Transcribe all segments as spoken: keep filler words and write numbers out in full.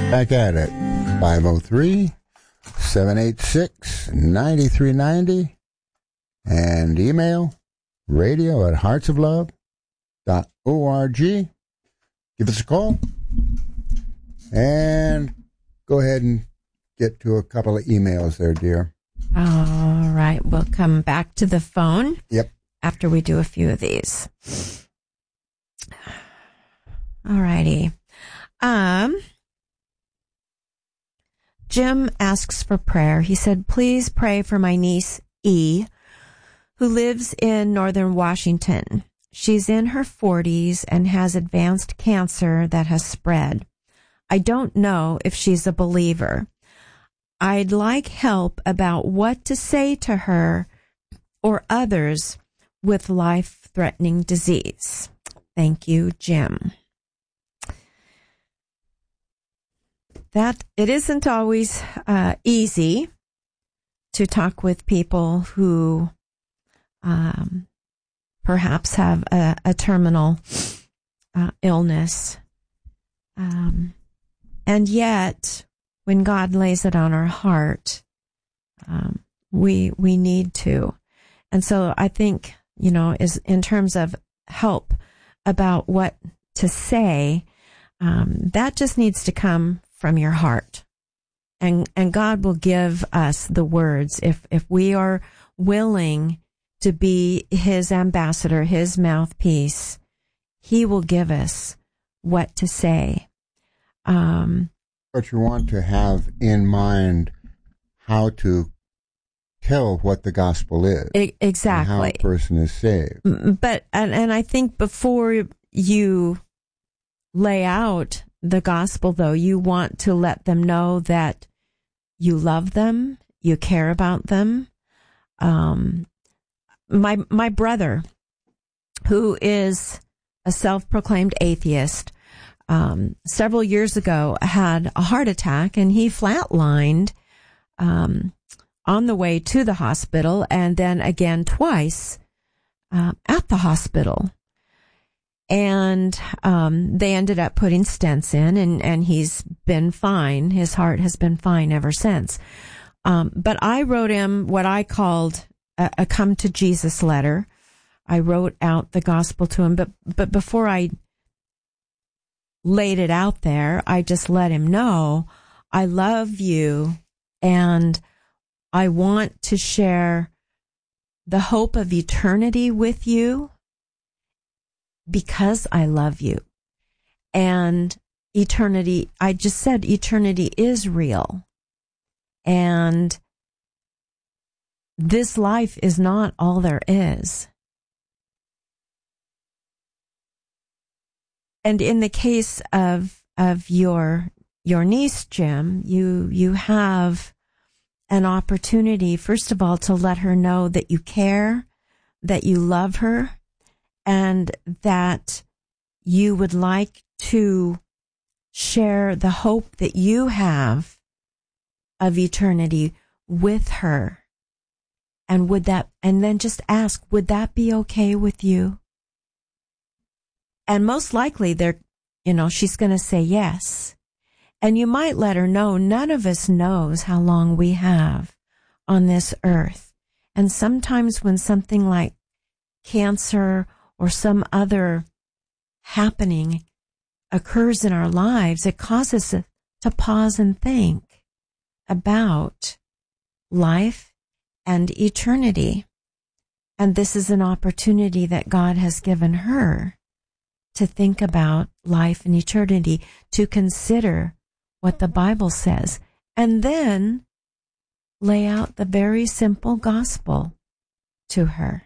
Back at it. five oh three, seven eight six, nine three nine zero. And email radio at hearts of love dot org. Give us a call. And go ahead and get to a couple of emails there, dear. All right. We'll come back to the phone. Yep. After we do a few of these. All righty. Um, Jim asks for prayer. He said, please pray for my niece, E., who lives in northern Washington. She's in her forties and has advanced cancer that has spread. I don't know if she's a believer. I'd like help about what to say to her or others with life-threatening disease. Thank you, Jim. That it isn't always uh, easy to talk with people who um, perhaps have a, a terminal uh, illness. Um, and yet, when God lays it on our heart, um, we we need to. And so I think, you know, is in terms of help about what to say, um, that just needs to come from your heart. And and God will give us the words if if we are willing to be his ambassador, his mouthpiece. He will give us what to say. Um, but you want to have in mind how to tell what the gospel is. Exactly. And how a person is saved. But, and, and I think before you lay out the gospel, though, you want to let them know that you love them, you care about them. Um, my, my brother, who is a self-proclaimed atheist, um, several years ago had a heart attack and he flatlined, um, on the way to the hospital and then again twice, uh, at the hospital. And, um, they ended up putting stents in and, and he's been fine. His heart has been fine ever since. Um, but I wrote him what I called a, a come to Jesus letter. I wrote out the gospel to him, but, but before I laid it out there, I just let him know, I love you and I want to share the hope of eternity with you because I love you. And eternity, I just said eternity is real. And this life is not all there is. And in the case of of your your niece, Jim, you you have an opportunity, first of all, to let her know that you care, that you love her, and that you would like to share the hope that you have of eternity with her. And would that, and then just ask, would that be okay with you? And most likely they're, you know, she's going to say yes. And you might let her know none of us knows how long we have on this earth. And sometimes when something like cancer or some other happening occurs in our lives, it causes us to pause and think about life and eternity. And this is an opportunity that God has given her to think about life and eternity, to consider what the Bible says, and then lay out the very simple gospel to her.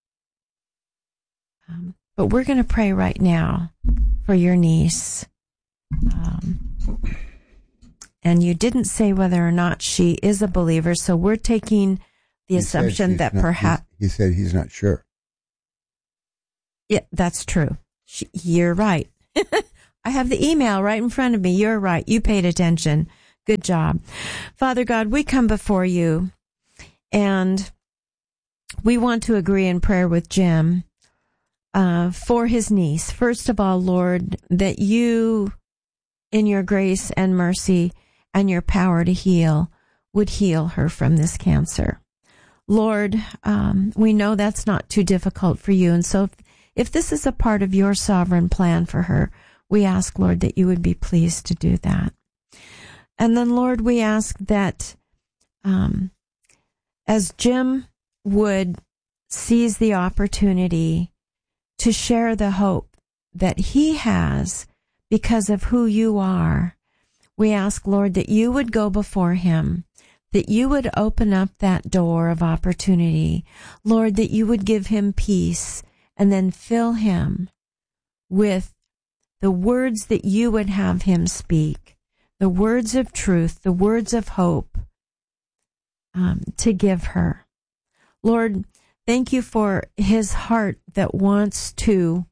Um, but we're going to pray right now for your niece. Um, and you didn't say whether or not she is a believer, so we're taking the he assumption that not, perhaps... He said he's not sure. Yeah, that's true. She, you're right. I have the email right in front of me. You're right. You paid attention. Good job. Father God, we come before you and we want to agree in prayer with Jim uh, for his niece. First of all, Lord, that you in your grace and mercy and your power to heal, would heal her from this cancer. Lord, um, we know that's not too difficult for you. And so if, if this is a part of your sovereign plan for her, we ask, Lord, that you would be pleased to do that. And then, Lord, we ask that um, as Jim would seize the opportunity to share the hope that he has because of who you are, we ask, Lord, that you would go before him, that you would open up that door of opportunity. Lord, that you would give him peace and then fill him with the words that you would have him speak, the words of truth, the words of hope um, to give her. Lord, thank you for his heart that wants to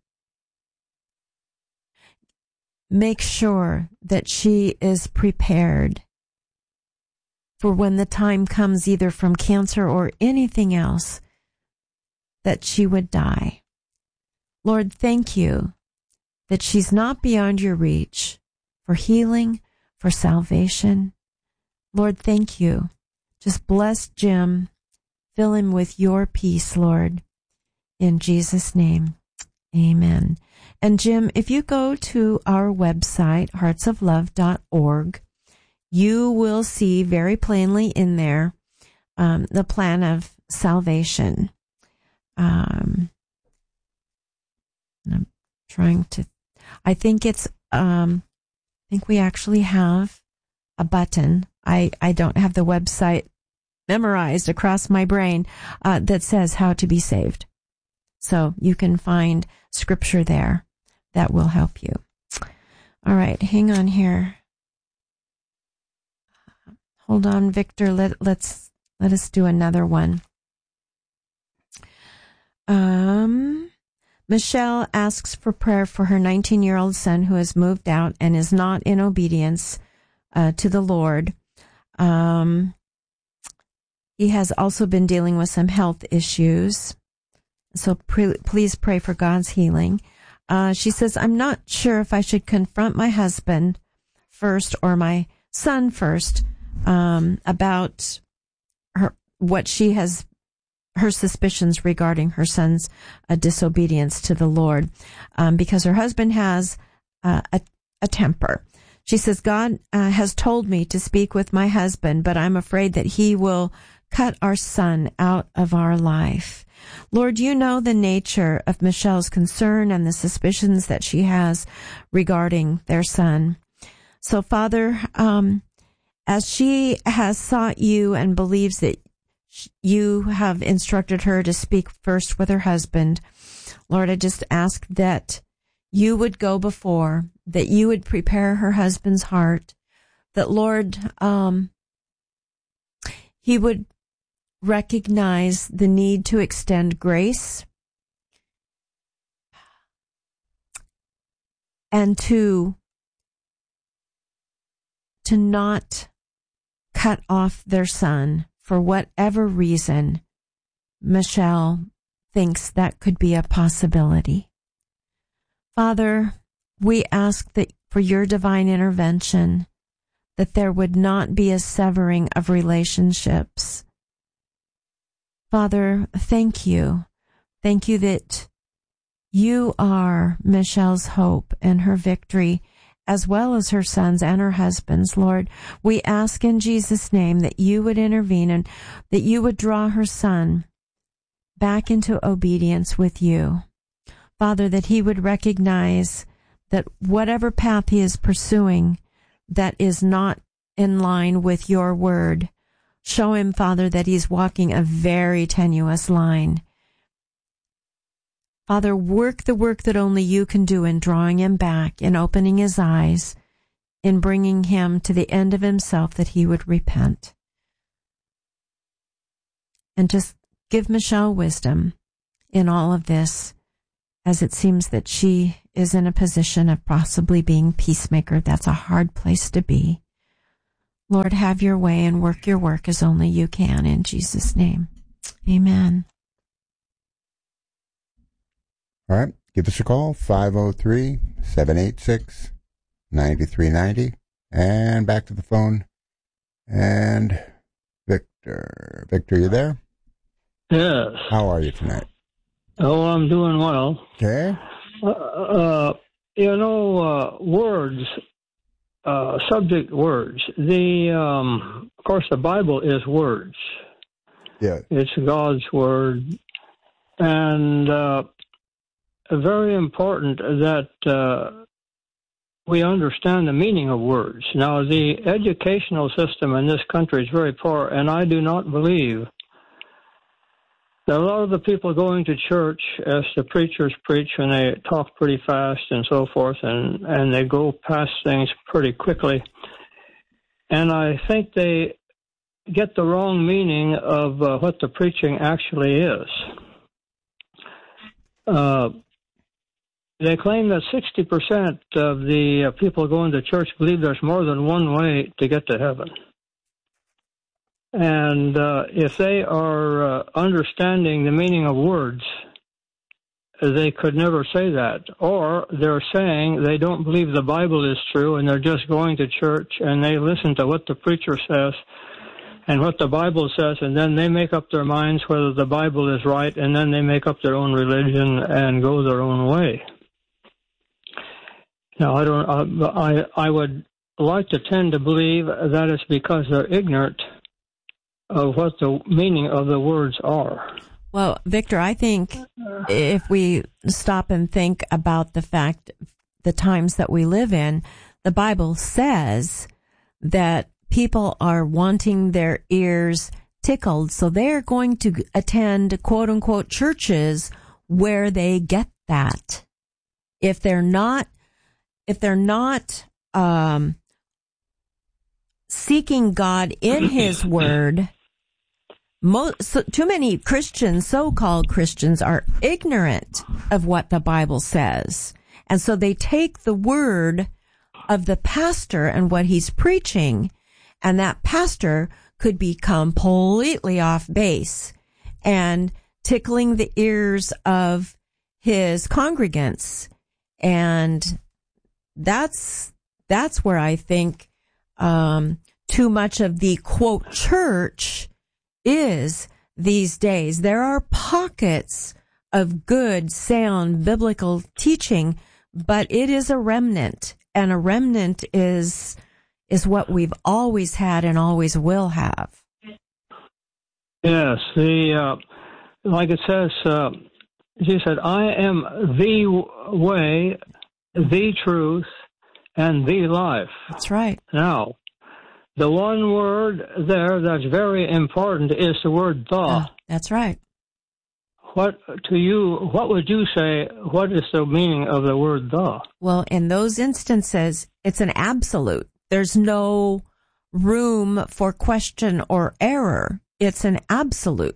make sure that she is prepared for when the time comes, either from cancer or anything else, that she would die. Lord, thank you that she's not beyond your reach for healing, for salvation. Lord, thank you. Just bless Jim. Fill him with your peace, Lord. In Jesus' name, amen. And Jim, if you go to our website, hearts of love dot org, you will see very plainly in there um, the plan of salvation. Um, I'm trying to, I think it's, um, I think we actually have a button. I, I don't have the website memorized across my brain uh, that says how to be saved. So you can find scripture there that will help you. All right, hang on here. Hold on, Victor. Let, let's let us do another one. Um, Michelle asks for prayer for her nineteen-year-old son who has moved out and is not in obedience uh, to the Lord. Um, he has also been dealing with some health issues. So pre- please pray for God's healing. Uh, she says, I'm not sure if I should confront my husband first or my son first um, about her, what she has, her suspicions regarding her son's uh, disobedience to the Lord, um, because her husband has uh, a, a temper. She says, God uh, has told me to speak with my husband, but I'm afraid that he will cut our son out of our life. Lord, you know the nature of Michelle's concern and the suspicions that she has regarding their son. So, Father, um, as she has sought you and believes that you have instructed her to speak first with her husband, Lord, I just ask that you would go before, that you would prepare her husband's heart, that, Lord, um, he would recognize the need to extend grace and to to not cut off their son for whatever reason Michelle thinks that could be a possibility. Father, we ask that for your divine intervention, that there would not be a severing of relationships. Father, thank you. Thank you that you are Michelle's hope and her victory, as well as her son's and her husband's. Lord, we ask in Jesus' name that you would intervene and that you would draw her son back into obedience with you. Father, that he would recognize that whatever path he is pursuing that is not in line with your word, show him, Father, that he's walking a very tenuous line. Father, work the work that only you can do in drawing him back, in opening his eyes, in bringing him to the end of himself, that he would repent. And just give Michelle wisdom in all of this, as it seems that she is in a position of possibly being peacemaker. That's a hard place to be. Lord, have your way and work your work as only you can, in Jesus' name. Amen. All right. Give us a call, five oh three, seven eight six, ninety-three ninety. And back to the phone. And Victor. Victor, you there? Yes. How are you tonight? Oh, I'm doing well. Okay. Uh, uh, you know, uh, words, uh, subject words. The, um, of course, the Bible is words. Yeah. It's God's word. And uh, very important that uh, we understand the meaning of words. Now, the educational system in this country is very poor, and I do not believe that a lot of the people going to church, as the preachers preach, and they talk pretty fast and so forth, and, and they go past things pretty quickly. And I think they get the wrong meaning of uh, what the preaching actually is. Uh, they claim that sixty percent of the uh, people going to church believe there's more than one way to get to heaven. And uh, if they are uh, understanding the meaning of words, they could never say that. Or they're saying they don't believe the Bible is true, and they're just going to church and they listen to what the preacher says and what the Bible says, and then they make up their minds whether the Bible is right, and then they make up their own religion and go their own way. Now, I don't. Uh, I I would like to tend to believe that it's because they're ignorant of what the meaning of the words are. Well, Victor, I think if we stop and think about the fact, the times that we live in, the Bible says that people are wanting their ears tickled, so they're going to attend quote-unquote churches where they get that. If they're not, if they're not um, seeking God in His Word, most, so, too many Christians, so-called Christians, are ignorant of what the Bible says. And so they take the word of the pastor and what he's preaching, and that pastor could be completely off base and tickling the ears of his congregants. And that's, that's where I think, um, too much of the quote church is these days. There are pockets of good, sound biblical teaching, but it is a remnant, and a remnant is is what we've always had and always will have. Yes, the uh, like it says, uh, she said, "I am the way, the truth, and the life." That's right. Now, the one word there that's very important is the word "the." Uh, that's right. What to you? What would you say? What is the meaning of the word "the"? Well, in those instances, it's an absolute. There's no room for question or error. It's an absolute.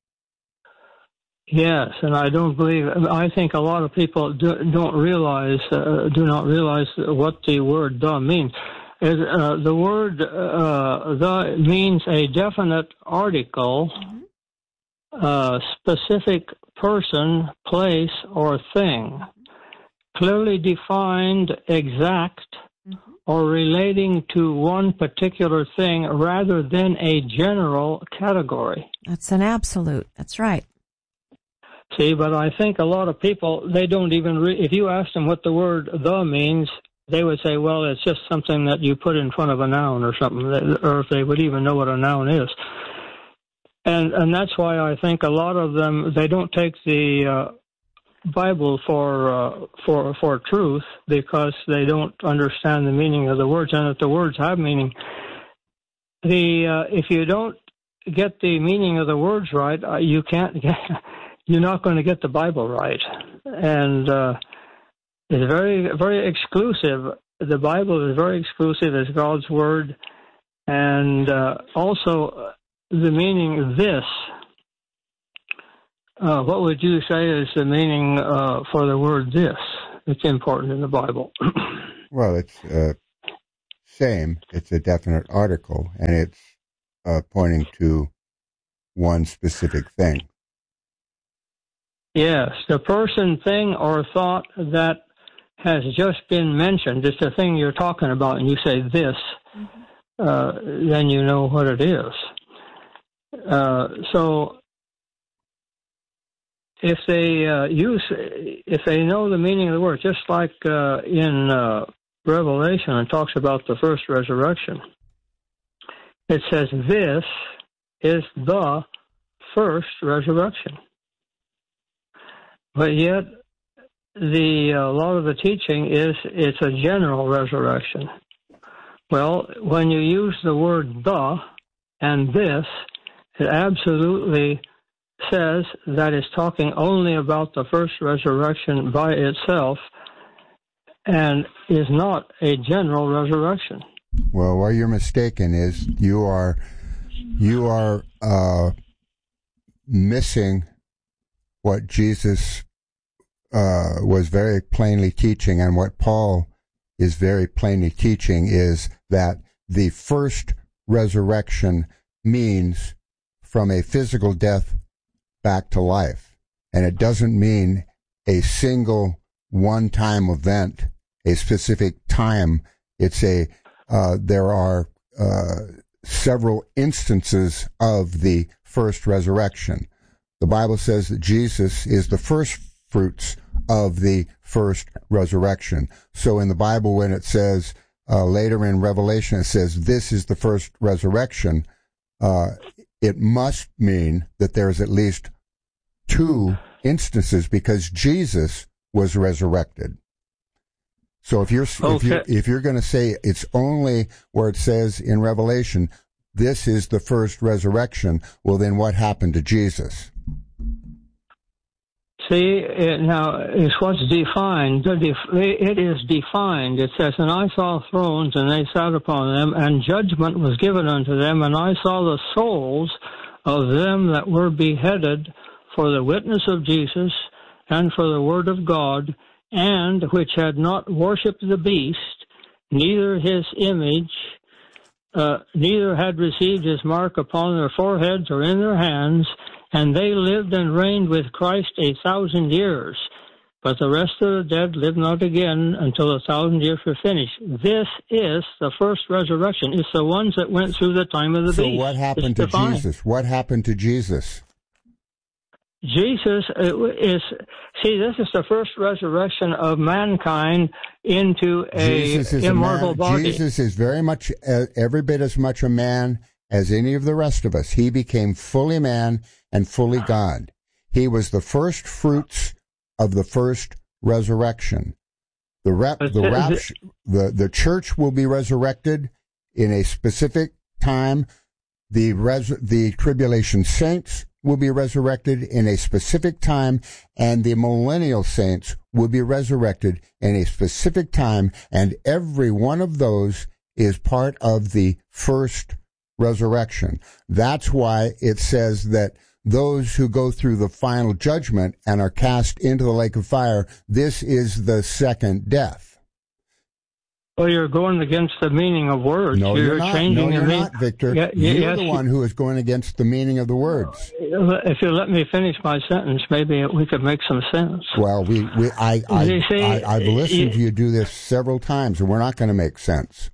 Yes, and I don't believe. I think a lot of people do, don't realize, uh, do not realize what the word "the" means. It, uh, the word uh, "the" means a definite article. Mm-hmm. Uh, specific person, place, or thing, clearly defined, exact, mm-hmm. or relating to one particular thing rather than a general category. That's an absolute. That's right. See, but I think a lot of people, they don't even, re- if you ask them what the word "the" means, they would say, well, it's just something that you put in front of a noun or something, or if they would even know what a noun is. And and that's why I think a lot of them, they don't take the uh, Bible for uh, for for truth, because they don't understand the meaning of the words, and that the words have meaning. The uh, if you don't get the meaning of the words right, uh, you can't get, you're not going to get the Bible right. And uh, it's very very exclusive. The Bible is very exclusive. It's God's word, and uh, also. The meaning "this," uh, what would you say is the meaning uh, for the word "this"? It's important in the Bible. Well, it's uh, same. It's a definite article, and it's uh, pointing to one specific thing. Yes, the person, thing, or thought that has just been mentioned, it's the thing you're talking about, and you say this, mm-hmm. uh, then you know what it is. Uh, so if they uh, use, if they know the meaning of the word, just like uh, in uh, Revelation, it talks about the first resurrection. It says this is the first resurrection. But yet, the a lot of the teaching is it's a general resurrection. Well, when you use the word the and this, it absolutely says that it's talking only about the first resurrection by itself and is not a general resurrection. Well, where you're mistaken is you are you are uh, missing what Jesus uh, was very plainly teaching, and what Paul is very plainly teaching is that the first resurrection means from a physical death back to life, and it doesn't mean a single one-time event, a specific time. It's a uh, there are uh, several instances of the first resurrection. The Bible says that Jesus is the first fruits of the first resurrection. So in the Bible, when it says uh, later in Revelation, it says this is the first resurrection, uh, it must mean that there's at least two instances, because Jesus was resurrected. So if you're okay. if you're if you're going to say it's only where it says in Revelation, this is the first resurrection, well, then what happened to Jesus? See, it, now it's what's defined. It is defined. It says, "And I saw thrones, and they sat upon them, and judgment was given unto them. And I saw the souls of them that were beheaded for the witness of Jesus and for the word of God, and which had not worshipped the beast, neither his image, uh, neither had received his mark upon their foreheads or in their hands, and they lived and reigned with Christ a thousand years. But the rest of the dead lived not again until the thousand years were finished." This is the first resurrection. It's the ones that went through the time of the so beast. So what happened it's to defined. Jesus? What happened to Jesus? Jesus is, see, this is the first resurrection of mankind into a immortal a body. Jesus is very much, uh, every bit as much a man as any of the rest of us. He became fully man and fully God. He was the first fruits of the first resurrection. The rep, the rapture, the, the church will be resurrected in a specific time. The res, the tribulation saints will be resurrected in a specific time, and the millennial saints will be resurrected in a specific time, and every one of those is part of the first resurrection. That's why it says that those who go through the final judgment and are cast into the lake of fire, this is the second death. Well, you're going against the meaning of words. No, you're, you're not. changing No, you're the not, Victor. Yeah, you're yes, the one who is going against the meaning of the words. If you let me finish my sentence, maybe we could make some sense. Well, we, we I, I, You see, I, I've listened you, to you do this several times, and we're not going to make sense.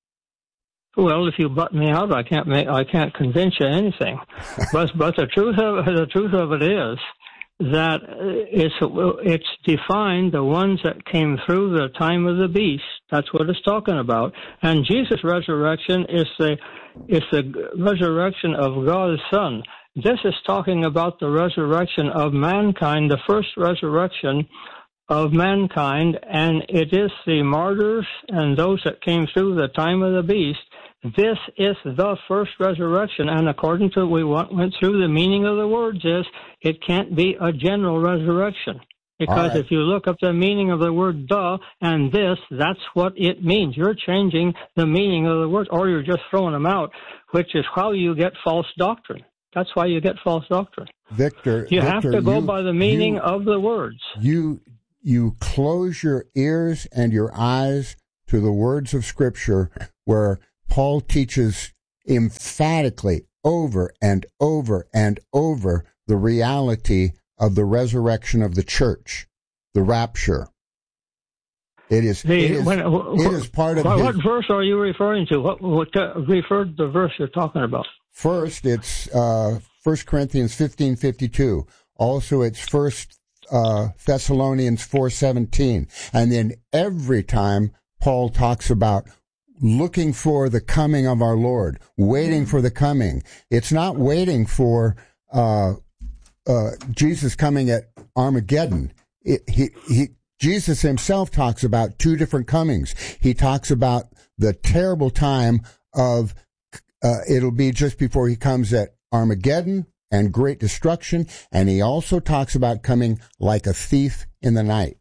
Well, if you butt me out, I can't make, I can't convince you anything. but but the truth of the truth of it is that it's it's defined the ones that came through the time of the beast. That's what it's talking about. And Jesus' resurrection is the is the resurrection of God's Son. This is talking about the resurrection of mankind, the first resurrection of mankind, and it is the martyrs and those that came through the time of the beast. This is the first resurrection, and according to we went through the meaning of the words is it can't be a general resurrection. Because right. If you look up the meaning of the word "the" and "this," that's what it means. You're changing the meaning of the words, or you're just throwing them out, which is how you get false doctrine. That's why you get false doctrine. Victor, you Victor, have to go you, by the meaning you, of the words. You you close your ears and your eyes to the words of Scripture, where Paul teaches emphatically over and over and over the reality of the resurrection of the church, the rapture. It is. The, it, is when, it is part of. What, his, what verse are you referring to? What, what uh, refer to the verse you're talking about? First, it's uh, First Corinthians fifteen fifty-two. Also, it's First uh, Thessalonians four seventeen. And then every time Paul talks about looking for the coming of our Lord, waiting for the coming. It's not waiting for uh, uh, Jesus coming at Armageddon. It, he he. Jesus himself talks about two different comings. He talks about the terrible time of, uh, it'll be just before he comes at Armageddon and great destruction. And he also talks about coming like a thief in the night.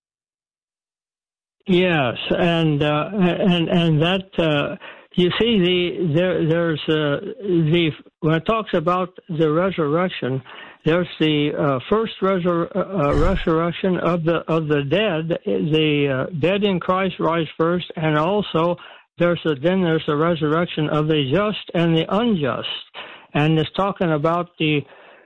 Yes, and uh, and and that uh, you see the there there's uh, the when it talks about the resurrection. There's the uh, first resur- uh, resurrection of the of the dead. The uh, dead in Christ rise first, and also there's a, then there's the resurrection of the just and the unjust. And it's talking about the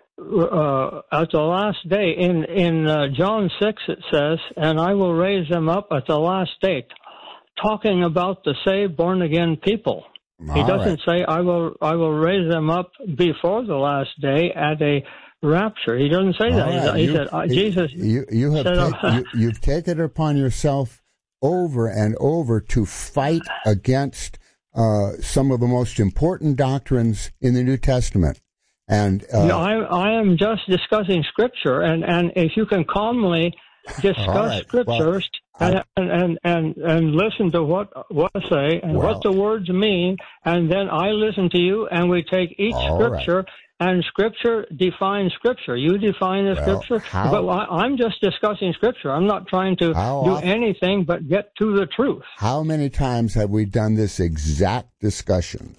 uh, at the last day. In in uh, John six it says, "And I will raise them up at the last day," talking about the saved, born again people. All he doesn't right. say, "I will I will raise them up before the last day at a rapture." He doesn't say that. Right. He, he you, said, uh, "Jesus." You you have said, ta- uh, you, you've taken it upon yourself over and over to fight against uh, some of the most important doctrines in the New Testament. And uh, no, I I am just discussing Scripture, and, and if you can calmly discuss right. Scriptures. Well, And, and and and listen to what what I say and well, what the words mean, and then I listen to you, and we take each scripture, right. and Scripture defines Scripture. You define the well, Scripture, how, but I, I'm just discussing Scripture. I'm not trying to do often, anything but get to the truth. How many times have we done this exact discussion?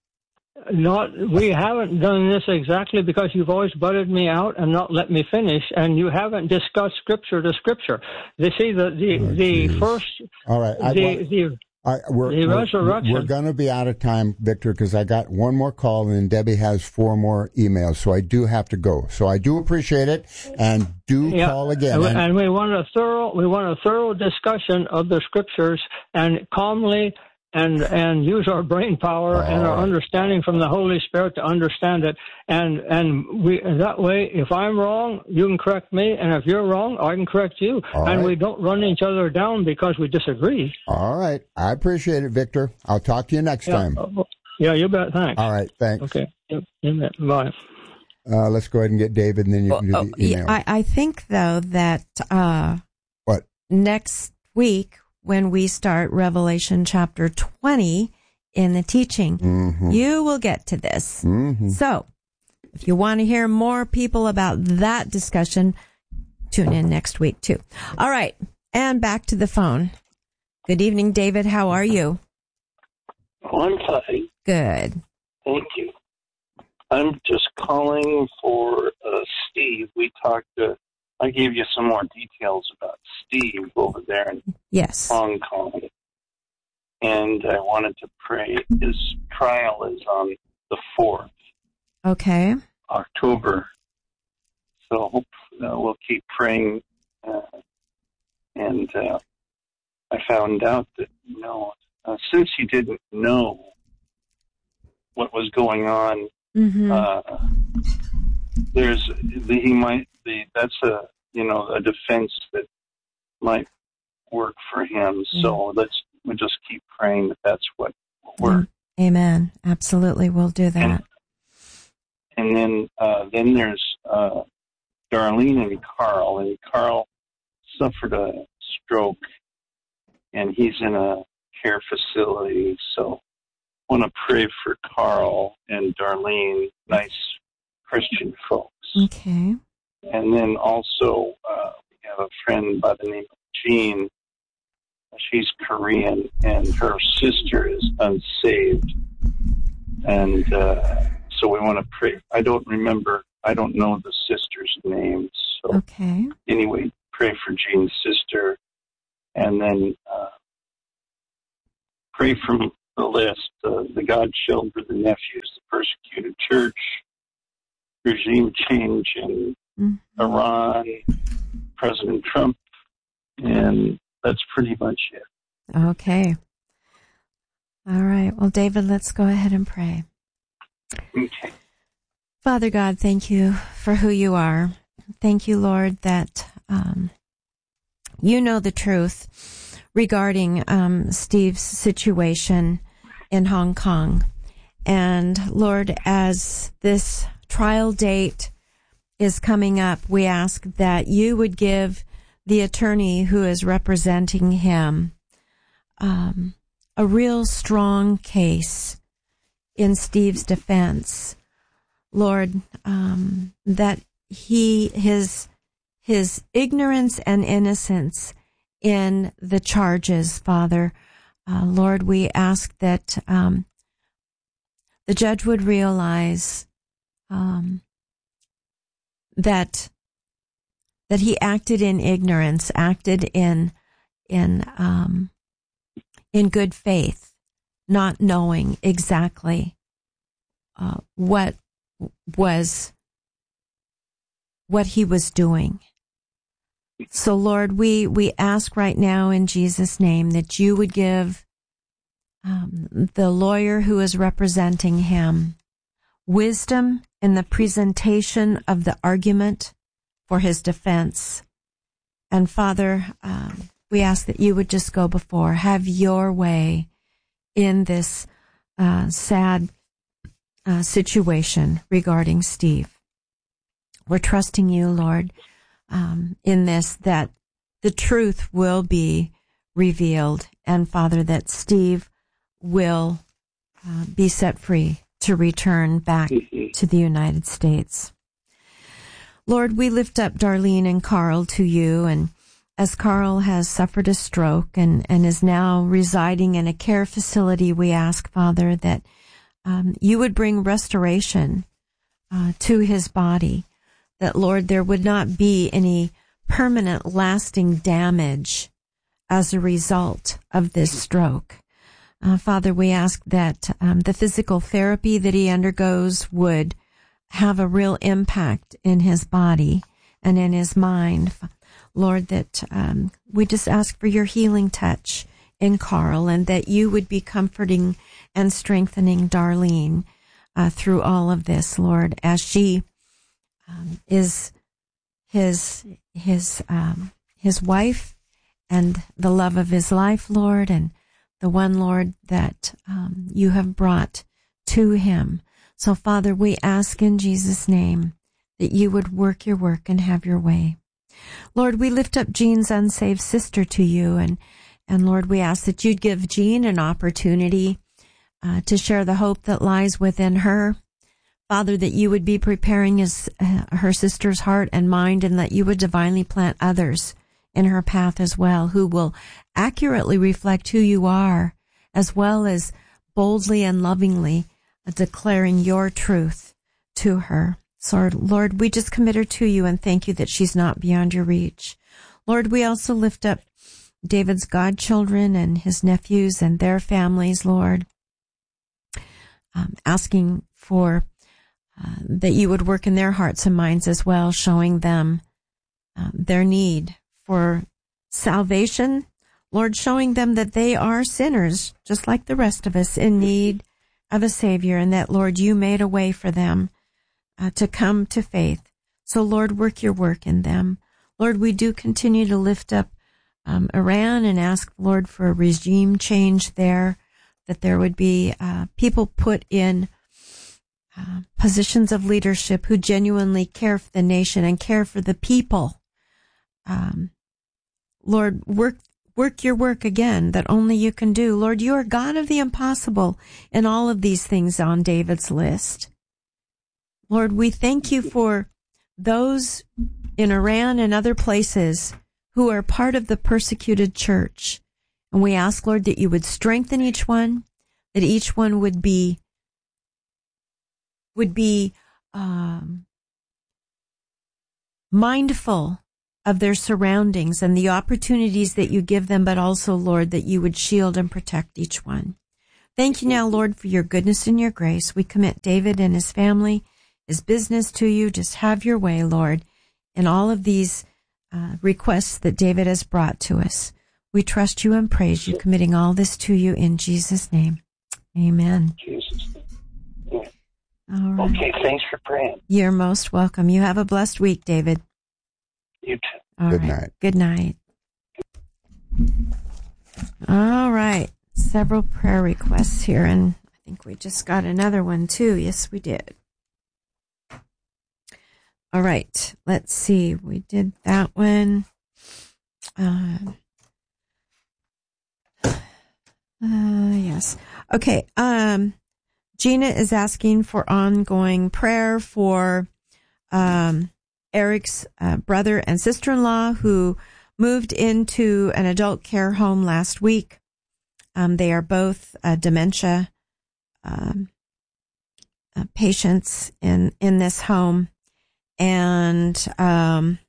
Not, we haven't done this exactly because you've always butted me out and not let me finish, and you haven't discussed Scripture to Scripture. You see, the the, oh, the first, all right, I, the, well, the, I, we're, the we're, resurrection. We're going to be out of time, Victor, because I got one more call, and then Debbie has four more emails, so I do have to go. So I do appreciate it, and do yeah, call again. And, and we want a thorough, we want a thorough discussion of the Scriptures, and calmly. And and use our brain power and our understanding from the Holy Spirit to understand it. And and we that way, if I'm wrong, you can correct me, and if you're wrong, I can correct you. All and right. we don't run each other down because we disagree. All right. I appreciate it, Victor. I'll talk to you next yeah. time. Yeah, you bet. Thanks. All right. Thanks. Okay. You, you bet. Bye. Uh, let's go ahead and get David, and then you can do the email. I, I think, though, that uh, what next week, when we start Revelation chapter twenty in the teaching, mm-hmm. you will get to this. Mm-hmm. So if you want to hear more people about that discussion, tune in next week too. All right. And back to the phone. Good evening, David. How are you? Oh, I'm fine. Good. Thank you. I'm just calling for uh, Steve. We talked to I gave you some more details about Steve over there in yes. Hong Kong. And I wanted to pray. His trial is on the fourth. Okay. October. So hope uh, we'll keep praying. Uh, and uh, I found out that, you know, uh, since he didn't know what was going on, mm-hmm. uh, there's the, he might the that's a you know a defense that might work for him. Mm-hmm. So let's we just keep praying that that's what will work. Amen. Absolutely, we'll do that. And, and then uh, then there's uh, Darlene and Carl, and Carl suffered a stroke, and he's in a care facility. So I want to pray for Carl and Darlene, nice Christian folks. Okay. And then also uh, we have a friend by the name of Jean. She's Korean, and her sister is unsaved. And uh, so we want to pray. I don't remember. I don't know the sister's names. So okay. Anyway, pray for Jean's sister. And then uh, pray from the list, uh, the godchildren, the nephews, the persecuted church, regime change in mm-hmm. Iran, President Trump, and that's pretty much it. Okay. All right. Well, David, let's go ahead and pray. Okay. Father God, thank you for who you are. Thank you, Lord, that um, you know the truth regarding um, Steve's situation in Hong Kong. And Lord, as this trial date is coming up, we ask that you would give the attorney who is representing him um, a real strong case in Steve's defense. Lord, um, that he, his, his ignorance and innocence in the charges, Father, uh, Lord, we ask that, um, the judge would realize, um, that, that he acted in ignorance, acted in, in, um, in good faith, not knowing exactly, uh, what was what he was doing. So Lord, we, we ask right now in Jesus' name that you would give um, the lawyer who is representing him wisdom in the presentation of the argument for his defense. And Father, um, we ask that you would just go before, have your way in this uh, sad Uh, situation regarding Steve. We're trusting you, Lord, um, in this, that the truth will be revealed, and Father, that Steve will uh, be set free to return back to the United States. Lord, we lift up Darlene and Carl to you, and as Carl has suffered a stroke and, and is now residing in a care facility, we ask, Father, that Um, you would bring restoration uh, to his body, that, Lord, there would not be any permanent lasting damage as a result of this stroke. Uh, Father, we ask that um, the physical therapy that he undergoes would have a real impact in his body and in his mind. Lord, that um, we just ask for your healing touch in Carl, and that you would be comforting and strengthening Darlene uh, through all of this, Lord, as she um, is his his um, his wife and the love of his life, Lord, and the one, Lord, that um, you have brought to him. So, Father, we ask in Jesus' name that you would work your work and have your way. Lord, we lift up Jean's unsaved sister to you, and And Lord, we ask that you'd give Jean an opportunity uh, to share the hope that lies within her. Father, that you would be preparing his, uh, her sister's heart and mind, and that you would divinely plant others in her path as well, who will accurately reflect who you are, as well as boldly and lovingly uh, declaring your truth to her. So, Lord, we just commit her to you and thank you that she's not beyond your reach. Lord, we also lift up David's godchildren and his nephews and their families, Lord, um, asking for uh, that you would work in their hearts and minds as well, showing them uh, their need for salvation. Lord, showing them that they are sinners, just like the rest of us, in need of a Savior, and that, Lord, you made a way for them uh, to come to faith. So, Lord, work your work in them. Lord, we do continue to lift up Um, Iran and ask, Lord, for a regime change there, that there would be uh, people put in uh, positions of leadership who genuinely care for the nation and care for the people. Um, Lord, work work your work again that only you can do. Lord, you are God of the impossible in all of these things on David's list. Lord, we thank you for those in Iran and other places who are part of the persecuted church. And we ask, Lord, that you would strengthen each one, that each one would be, would be, um, mindful of their surroundings and the opportunities that you give them, but also, Lord, that you would shield and protect each one. Thank you now, Lord, for your goodness and your grace. We commit David and his family, his business to you. Just have your way, Lord, in all of these Uh, requests that David has brought to us. We trust you and praise you, committing all this to you in Jesus' name. Amen. Jesus. Yeah. All right. Okay, thanks for praying. You're most welcome. You have a blessed week, David. You too. All Good right. night. Good night. All right. Several prayer requests here, and I think we just got another one too. Yes, we did. All right. Let's see. We did that one. Uh, uh, yes. Okay. Um, Gina is asking for ongoing prayer for um, Eric's uh, brother and sister-in-law who moved into an adult care home last week. Um, they are both uh, dementia um, uh, patients in, in this home. And um,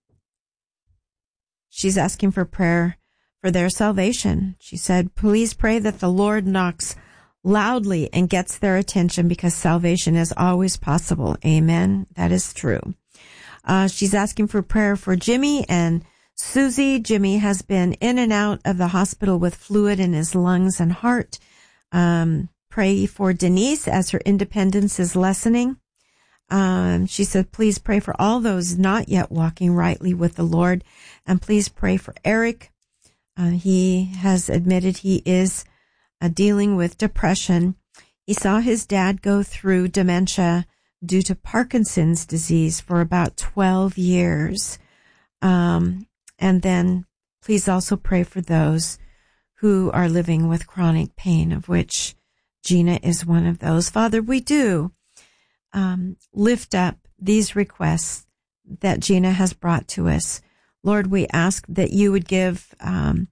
she's asking for prayer for their salvation. She said, please pray that the Lord knocks loudly and gets their attention because salvation is always possible. Amen. That is true. Uh, she's asking for prayer for Jimmy and Susie. Jimmy has been in and out of the hospital with fluid in his lungs and heart. Um, pray for Denise as her independence is lessening. Um, she said, please pray for all those not yet walking rightly with the Lord. And please pray for Eric. Uh, he has admitted he is uh, dealing with depression. He saw his dad go through dementia due to Parkinson's disease for about twelve years. Um, and then please also pray for those who are living with chronic pain, of which Gina is one of those. Father, we do um, lift up these requests that Gina has brought to us. Lord, we ask that you would give um,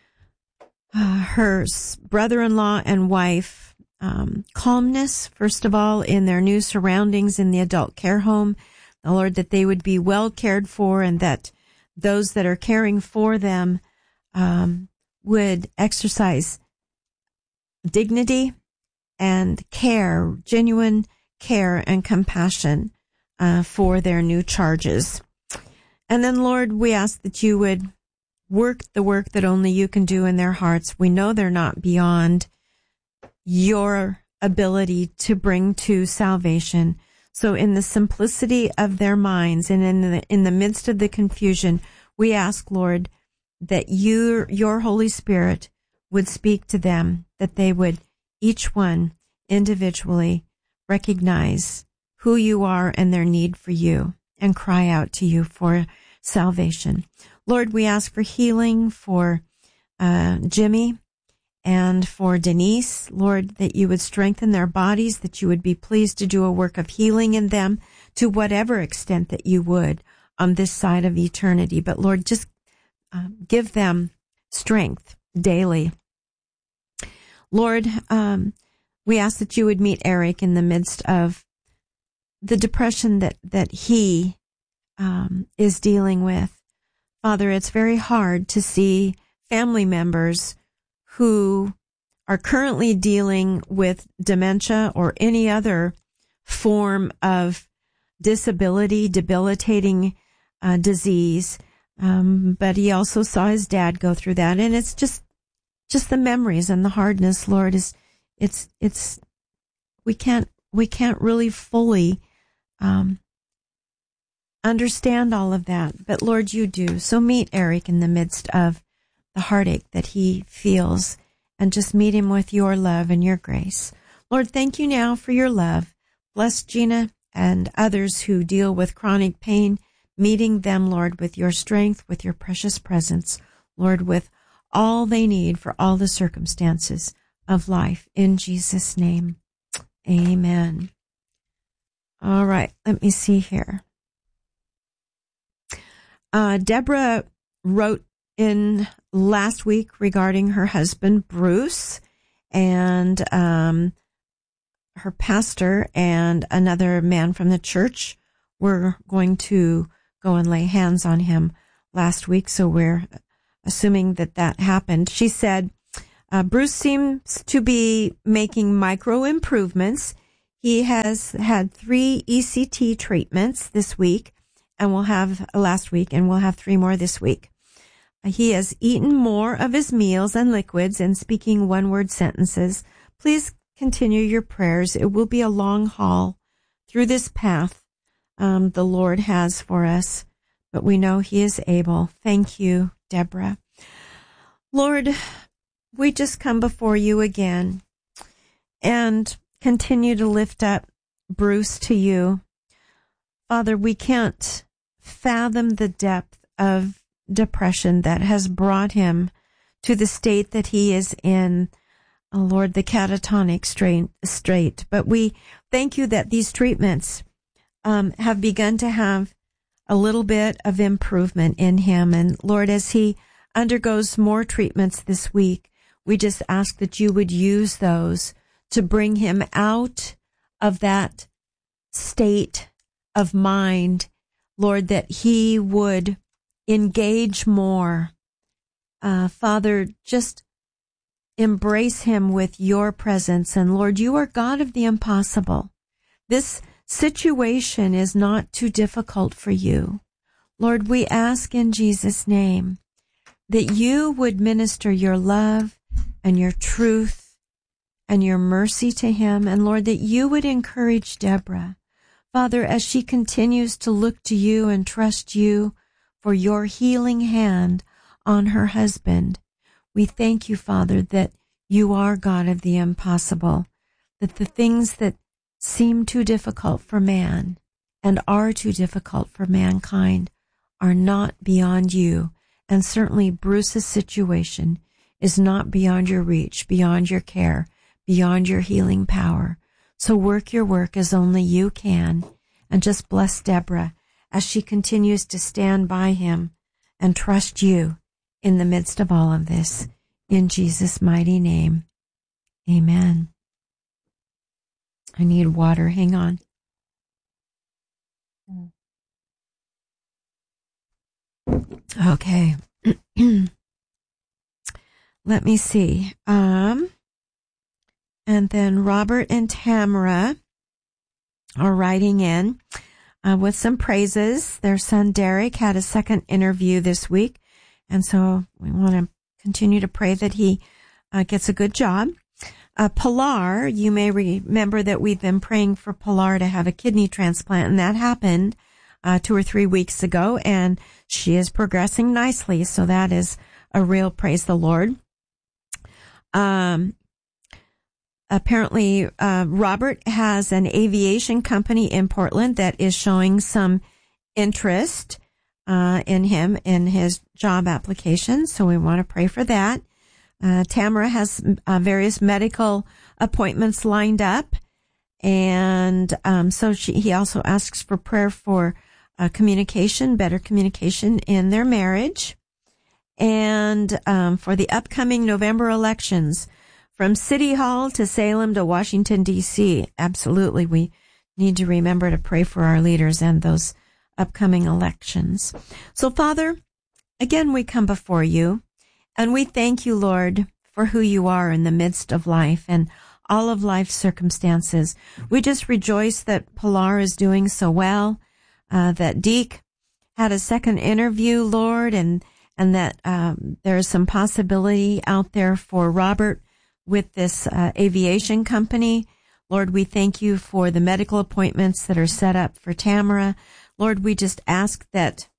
uh, her brother-in-law and wife um, calmness, first of all, in their new surroundings in the adult care home. Lord, that they would be well cared for and that those that are caring for them um, would exercise dignity and care, genuine care and compassion uh, for their new charges. And then, Lord, we ask that you would work the work that only you can do in their hearts. We know they're not beyond your ability to bring to salvation. So in the simplicity of their minds and in the, in the midst of the confusion, we ask, Lord, that you, your Holy Spirit would speak to them, that they would each one individually recognize who you are and their need for you and cry out to you for salvation. Lord, we ask for healing for uh, Jimmy and for Denise, Lord, that you would strengthen their bodies, that you would be pleased to do a work of healing in them to whatever extent that you would on this side of eternity. But Lord, just uh, give them strength daily. Lord, um, we ask that you would meet Eric in the midst of the depression that, that he um, is dealing with. Father, it's very hard to see family members who are currently dealing with dementia or any other form of disability, debilitating uh, disease. Um, but he also saw his dad go through that. And it's just, just the memories and the hardness, Lord, is, it's, it's, we can't, we can't really fully, um, understand all of that. But Lord, you do. So meet Eric in the midst of the heartache that he feels and just meet him with your love and your grace. Lord, thank you now for your love. Bless Gina and others who deal with chronic pain, meeting them, Lord, with your strength, with your precious presence, Lord, with all they need for all the circumstances of life. In Jesus' name, amen. All right, let me see here. Uh, Deborah wrote in last week regarding her husband, Bruce, and um, her pastor and another man from the church were going to go and lay hands on him last week. So we're assuming that that happened. She said, uh, Bruce seems to be making micro improvements. He has had three E C T treatments this week and we'll have last week and we'll have three more this week. he has eaten more of his meals and liquids and speaking one-word sentences. Please continue your prayers. It will be a long haul through this path um, the Lord has for us, but we know he is able. Thank you, Deborah. Lord, we just come before you again and continue to lift up Bruce to you. Father, we can't fathom the depth of depression that has brought him to the state that he is in, oh Lord, the catatonic state. But we thank you that these treatments um, have begun to have a little bit of improvement in him. And Lord, as he undergoes more treatments this week, we just ask that you would use those to bring him out of that state of mind, Lord, that he would engage more. Uh, Father, just embrace him with your presence. And Lord, you are God of the impossible. This situation is not too difficult for you. Lord, we ask in Jesus' name that you would minister your love and your truth and your mercy to him. And Lord, that you would encourage Deborah, Father, as she continues to look to you and trust you for your healing hand on her husband. We thank you, Father, that you are God of the impossible, that the things that seem too difficult for man and are too difficult for mankind are not beyond you. And certainly Bruce's situation is not beyond your reach, beyond your care, beyond your healing power. So work your work as only you can, and just bless Deborah as she continues to stand by him and trust you in the midst of all of this. In Jesus' mighty name, amen. I need water. Hang on. Okay. Let me see. Um, and then Robert and Tamara are writing in uh, with some praises. Their son Derek had a second interview this week, and so we want to continue to pray that he uh, gets a good job. Uh, Pilar, you may remember that we've been praying for Pilar to have a kidney transplant, and that happened uh, two or three weeks ago, and she is progressing nicely, so that is a real praise the Lord. Um, apparently, uh, Robert has an aviation company in Portland that is showing some interest uh, in him in his job application, so we want to pray for that. Uh, Tamara has uh, various medical appointments lined up, and um, so she, he also asks for prayer for uh, communication, better communication in their marriage, and um, for the upcoming November elections from City Hall to Salem to Washington, D C Absolutely, we need to remember to pray for our leaders and those upcoming elections. So, Father, again, we come before you. And we thank you, Lord, for who you are in the midst of life and all of life's circumstances. We just rejoice that Pilar is doing so well, uh, that Deke had a second interview, Lord, and, and that um, there is some possibility out there for Robert with this uh, aviation company. Lord, we thank you for the medical appointments that are set up for Tamara. Lord, we just ask that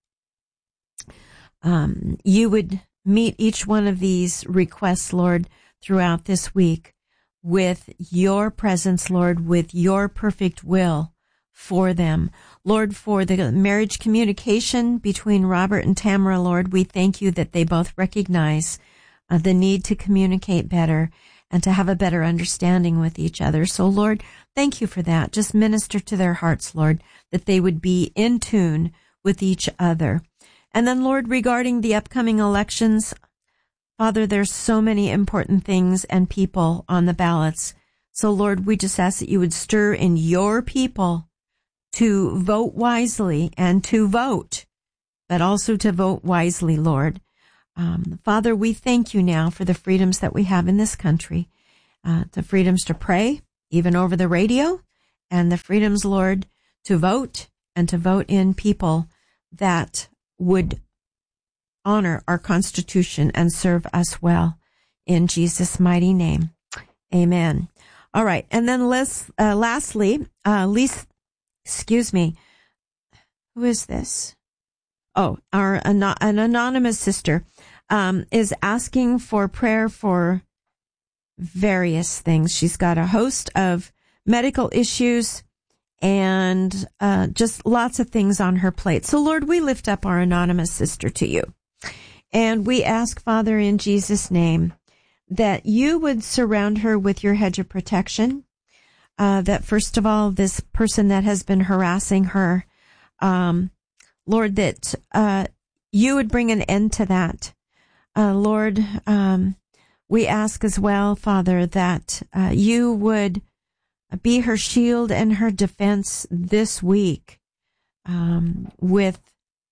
um, you would meet each one of these requests, Lord, throughout this week with your presence, Lord, with your perfect will for them. Lord, for the marriage communication between Robert and Tamara, Lord, we thank you that they both recognize uh, the need to communicate better and to have a better understanding with each other. So, Lord, thank you for that. Just minister to their hearts, Lord, that they would be in tune with each other. And then, Lord, regarding the upcoming elections, Father, there's so many important things and people on the ballots. So, Lord, we just ask that you would stir in your people to vote wisely and to vote, but also to vote wisely, Lord. Um, Father, we thank you now for the freedoms that we have in this country, uh, the freedoms to pray, even over the radio, and the freedoms, Lord, to vote and to vote in people that would honor our Constitution and serve us well. In Jesus' mighty name, amen. All right. And then les, uh, lastly, uh, Lisa, excuse me, who is this? Oh, our an, an anonymous sister um, is asking for prayer for various things. She's got a host of medical issues and uh, just lots of things on her plate. So, Lord, we lift up our anonymous sister to you. And we ask, Father, in Jesus' name, that you would surround her with your hedge of protection. Uh, that, first of all, this person that has been harassing her, um, Lord, that uh, you would bring an end to that. Uh, Lord, um, we ask as well, Father, that uh, you would be her shield and her defense this week um, with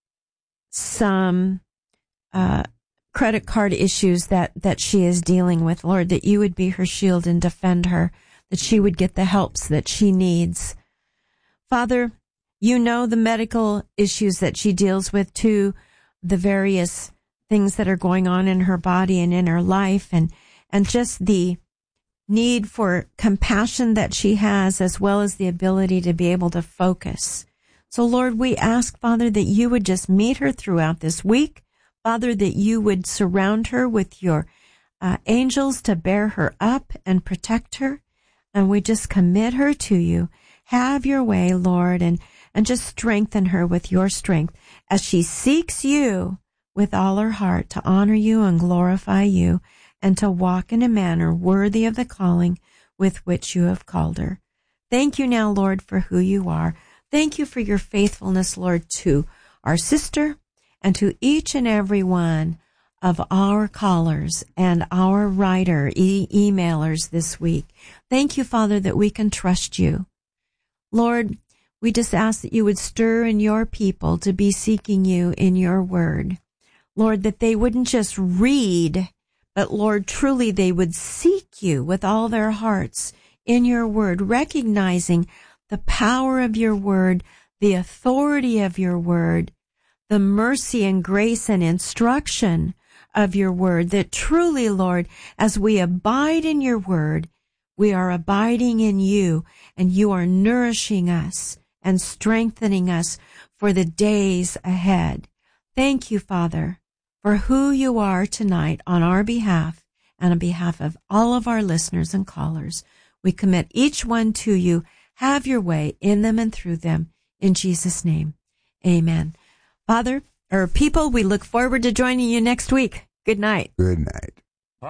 some uh, credit card issues that, that she is dealing with. Lord, that you would be her shield and defend her, that she would get the helps that she needs. Father, you know the medical issues that she deals with too, the various things that are going on in her body and in her life, and, and just the need for compassion that she has, as well as the ability to be able to focus. So, Lord, we ask, Father, that you would just meet her throughout this week. Father, that you would surround her with your uh, angels to bear her up and protect her. And we just commit her to you. Have your way, Lord, and, and just strengthen her with your strength as she seeks you with all her heart to honor you and glorify you, and to walk in a manner worthy of the calling with which you have called her. Thank you now, Lord, for who you are. Thank you for your faithfulness, Lord, to our sister and to each and every one of our callers and our writer e- emailers this week. Thank you, Father, that we can trust you. Lord, we just ask that you would stir in your people to be seeking you in your word. Lord, that they wouldn't just read, but Lord, truly they would seek you with all their hearts in your word, recognizing the power of your word, the authority of your word, the mercy and grace and instruction of your word, that truly, Lord, as we abide in your word, we are abiding in you, and you are nourishing us and strengthening us for the days ahead. Thank you, Father, for who you are tonight on our behalf and on behalf of all of our listeners and callers. We commit each one to you. Have your way in them and through them. In Jesus' name, amen. Father, or people, we look forward to joining you next week. Good night. Good night.